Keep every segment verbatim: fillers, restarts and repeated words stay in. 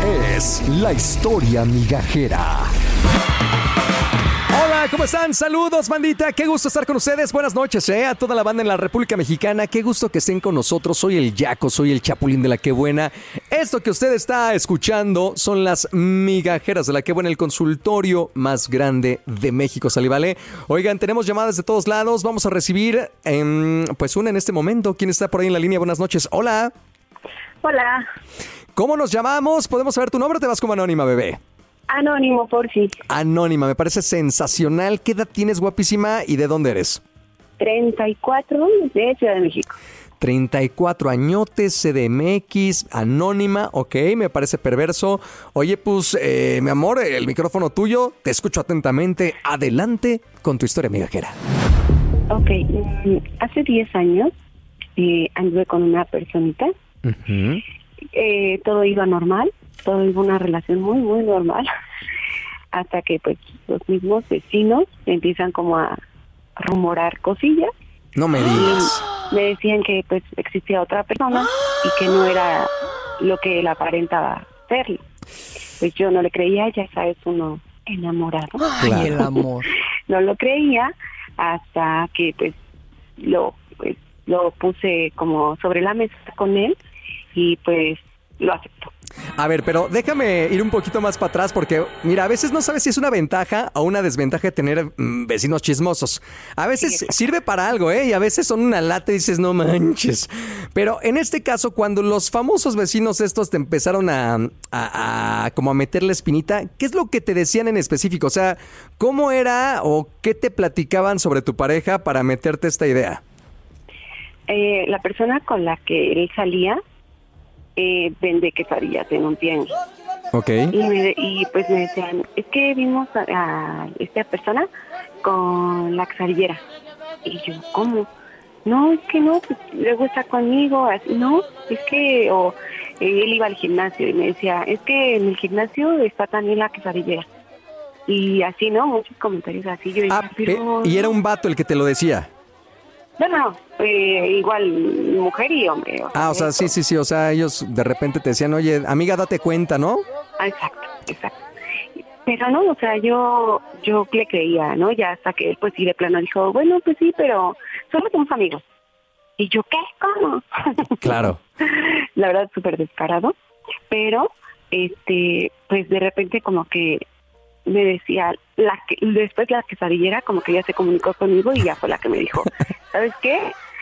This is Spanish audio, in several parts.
es La Historia Migajera. Hola, ¿cómo están? Saludos, bandita. Qué gusto estar con ustedes. Buenas noches, ¿eh? A toda la banda en la República Mexicana. Qué gusto que estén con nosotros. Soy el Yaco, soy el Chapulín de La Qué Buena. Esto que usted está escuchando son las migajeras de La Qué Buena, el consultorio más grande de México, ¿sale, vale? Oigan, tenemos llamadas de todos lados. Vamos a recibir, eh, pues, una en este momento. ¿Quién está por ahí en la línea? Buenas noches. Hola. Hola. ¿Cómo nos llamamos? ¿Podemos saber tu nombre o te vas como anónima, bebé? Anónimo, por sí. Anónima, me parece sensacional. ¿Qué edad tienes, guapísima, y de dónde eres? treinta y cuatro, de Ciudad de México. treinta y cuatro añotes, C D M X, anónima, ok, me parece perverso. Oye, pues, eh, mi amor, el micrófono tuyo, te escucho atentamente. Adelante con tu historia migajera. Ok, hace diez años eh, anduve con una personita. Uh-huh. Eh, todo iba normal, todo iba una relación muy, muy normal, hasta que pues los mismos vecinos empiezan como a rumorar cosillas. No me digas. Y me decían que pues existía otra persona y que no era lo que él aparentaba ser. Pues yo no le creía, ya sabes, uno enamorado. Ay, claro. El amor. No lo creía hasta que pues lo, pues, lo puse como sobre la mesa con él y pues lo aceptó. A ver, pero déjame ir un poquito más para atrás porque, mira, a veces no sabes si es una ventaja o una desventaja de tener mmm, vecinos chismosos. A veces sí, sirve para algo, ¿eh? Y a veces son una lata y dices, no manches. Pero en este caso, cuando los famosos vecinos estos te empezaron a, a, a como a meter la espinita, ¿qué es lo que te decían en específico? O sea, ¿cómo era o qué te platicaban sobre tu pareja para meterte esta idea? Eh, la persona con la que él salía Eh, vende quesadillas en un tianguis. Ok. Y, me, y pues me decían, es que vimos a, a esta persona con la quesadillera. Y yo, ¿cómo? No, es que no, pues luego está conmigo. Así, no, es que, o eh, él iba al gimnasio y me decía, es que en el gimnasio está también la quesadillera. Y así, ¿no? Muchos comentarios así. Yo ah, decía, pero... ¿Y era un vato el que te lo decía? No, no, eh, igual mujer y hombre. O sea, ah, o sea, sí, sí, sí, o sea, ellos de repente te decían, oye, amiga, date cuenta, ¿no? Ah, exacto, exacto. Pero no, o sea, yo yo le creía, ¿no? Ya hasta que él, pues sí, de plano dijo, bueno, pues sí, pero solo somos amigos. Y yo, ¿qué? ¿Cómo? Claro. La verdad, súper descarado. Pero, este, pues de repente como que me decía, la que después la quesadillera como que ya se comunicó conmigo y ya fue la que me dijo, ¿sabes qué?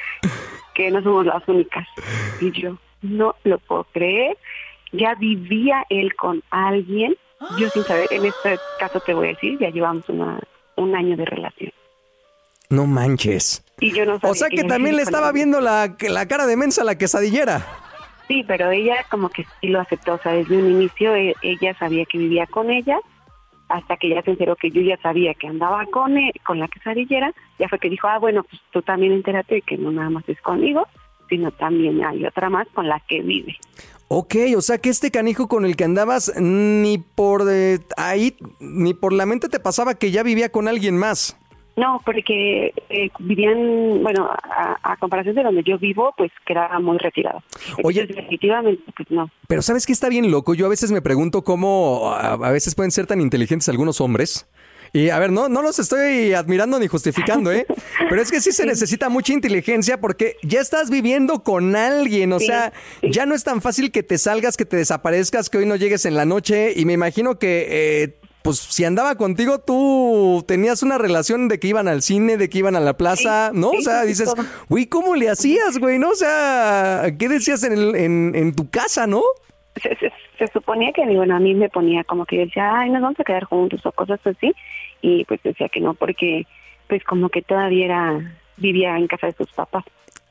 Que no somos las únicas. Y yo, no lo puedo creer. Ya vivía él con alguien, yo sin saber, en este caso te voy a decir, ya llevamos una un año de relación. No manches. Y yo no sabía. O sea que, que también le estaba viendo la, la cara de mensa a la quesadillera. Sí, pero ella como que sí lo aceptó, o sea, desde un inicio e- ella sabía que vivía con ella, hasta que ya se enteró que yo ya sabía que andaba con él, con la quesadillera, ya fue que dijo, ah, bueno, pues tú también entérate de que no nada más es conmigo, sino también hay otra más con la que vive. Ok, o sea que este canijo con el que andabas ni por de ahí, ni por la mente te pasaba que ya vivía con alguien más. No, porque eh, vivían, bueno, a, a comparación de donde yo vivo, pues quedaba muy retirado. Oye, entonces, definitivamente, pues no. Pero ¿sabes qué está bien loco? Yo a veces me pregunto cómo a, a veces pueden ser tan inteligentes algunos hombres. Y a ver, no, no los estoy admirando ni justificando, ¿eh? Pero es que sí se necesita mucha inteligencia porque ya estás viviendo con alguien, o sí, sea, sí. Ya no es tan fácil que te salgas, que te desaparezcas, que hoy no llegues en la noche. Y me imagino que, eh, pues, si andaba contigo, tú tenías una relación de que iban al cine, de que iban a la plaza, sí, ¿no? Sí, o sea, sí, dices, güey, ¿cómo le hacías, güey? ¿No? O sea, ¿qué decías en, el, en, en tu casa, no? Se, se, se suponía que, bueno, a mí me ponía como que yo decía, ay, nos vamos a quedar juntos o cosas así. Y pues decía que no, porque pues como que todavía era, vivía en casa de sus papás.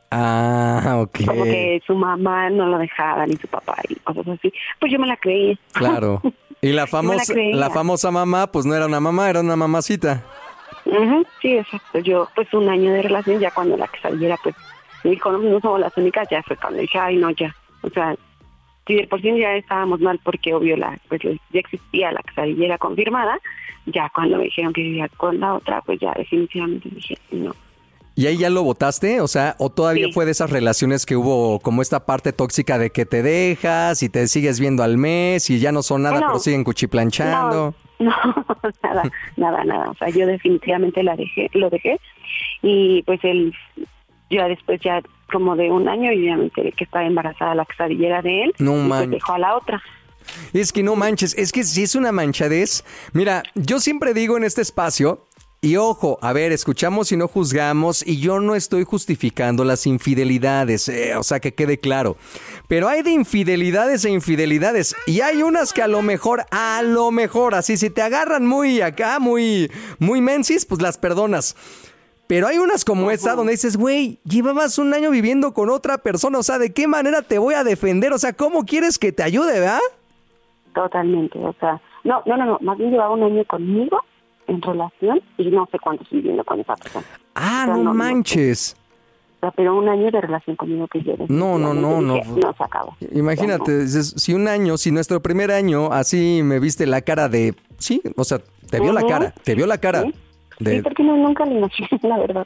Ah, ok. Como que su mamá no lo dejaba, ni su papá, y cosas así. Pues yo me la creí. Claro. Y la famosa, la, la famosa mamá, pues no era una mamá, era una mamacita. Uh-huh, sí, exacto. Yo, pues un año de relación, ya cuando la quesadillera, pues, me dijo, no, no somos las únicas, ya fue cuando dije, ay, no, ya. O sea, si de por sí ya estábamos mal porque, obvio, la pues ya existía la quesadillera confirmada, ya cuando me dijeron que vivía con la otra, pues ya definitivamente dije, no. ¿Y ahí ya lo botaste? O sea, ¿o todavía Sí. fue de esas relaciones que hubo como esta parte tóxica de que te dejas y te sigues viendo al mes y ya no son nada, No. pero siguen cuchiplanchando? No, no, nada, nada, nada. O sea, yo definitivamente la dejé, lo dejé y pues él, ya después ya como de un año y ya me enteré que estaba embarazada la quesadillera de él. No y pues manches. dejó a la otra. Es que no manches, es que si es una manchadez. Mira, yo siempre digo en este espacio, y ojo, a ver, escuchamos y no juzgamos, y yo no estoy justificando las infidelidades, eh, o sea, que quede claro. Pero hay de infidelidades e infidelidades, y hay unas que a lo mejor, a lo mejor, así, si te agarran muy acá, muy, muy mensis, pues las perdonas. Pero hay unas como esta donde dices, güey, llevabas un año viviendo con otra persona, o sea, ¿de qué manera te voy a defender? O sea, ¿cómo quieres que te ayude, verdad? Totalmente, o sea, no, no, no, no, más bien llevaba un año conmigo en relación y no sé cuánto estoy viviendo con esa persona. Ah, O sea, no, no, no. manches. O sea, pero un año de relación conmigo que yo No, no, no, no. dije, no se acabó. Imagínate, O sea, no. dices, si un año, si nuestro primer año, así me viste la cara de... Sí, o sea, te vio la Ujú. cara, te vio la cara. Sí, De, sí, porque no, nunca lo imaginé, la verdad.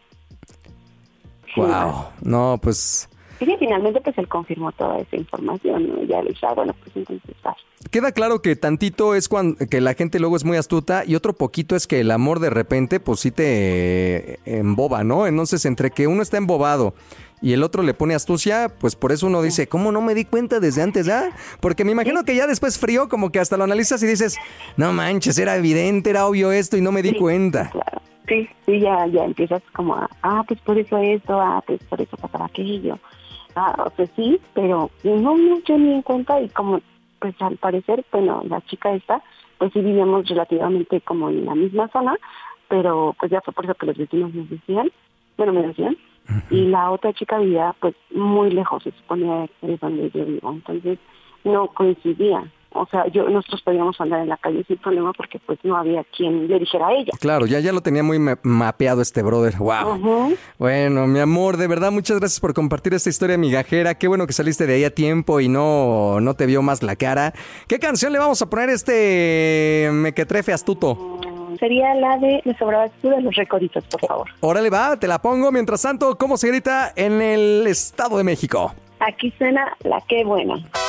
Sí, wow, no, pues... sí, finalmente pues él confirmó toda esa información, ¿no? Ya le dije, ah, bueno, pues entonces vas. Queda claro que tantito es cuando que la gente luego es muy astuta y otro poquito es que el amor de repente pues sí te emboba, ¿no? Entonces entre que uno está embobado y el otro le pone astucia, pues por eso uno dice, ¿cómo no me di cuenta desde antes, ah? Porque me imagino que ya después frío como que hasta lo analizas y dices, no manches, era evidente, era obvio esto y no me di Sí, cuenta. claro. Sí, sí, ya, ya empiezas como a, ah, pues por eso esto, ah, pues por eso pasaba aquello. Ah, o sea, sí, pero no me eché ni en cuenta y como, pues al parecer, bueno, la chica esta, pues sí vivíamos relativamente como en la misma zona, pero pues ya fue por eso que los vecinos nos decían, bueno, me decían, y la otra chica vivía pues muy lejos, se suponía de donde yo vivo, entonces no coincidía. O sea, yo nosotros podíamos andar en la calle sin problema porque pues no había quien le dijera a ella. Claro, ya, ya lo tenía muy ma- mapeado este brother. Wow. Ujú. Bueno, mi amor, de verdad, muchas gracias por compartir esta historia migajera. Qué bueno que saliste de ahí a tiempo y no, no te vio más la cara. ¿Qué canción le vamos a poner a este mequetrefe astuto? Sería la de Me sobrabas tú de los Recoditos, por favor. Órale, va, te la pongo. Mientras tanto, ¿cómo se grita en el Estado de México? Aquí suena la Qué Buena.